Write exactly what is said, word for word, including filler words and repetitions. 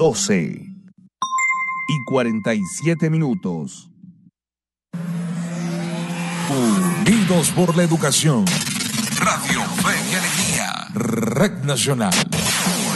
doce y cuarenta y siete minutos. Unidos por la educación. Radio Fe y Alegría. Red Nacional.